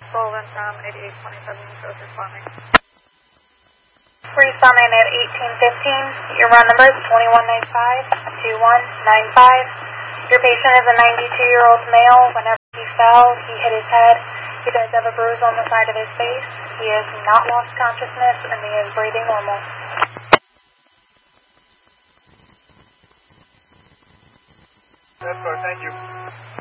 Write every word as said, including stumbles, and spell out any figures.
Sullivan from eighty-eight twenty-seven, Coast responding. Responding at eighteen fifteen. Your run number is twenty-one ninety-five, twenty-one ninety-five. Your patient is a ninety-two-year-old male. Whenever he fell, he hit his head. He does have a bruise on the side of his face. He has not lost consciousness, and he is breathing normal. That's good, thank you.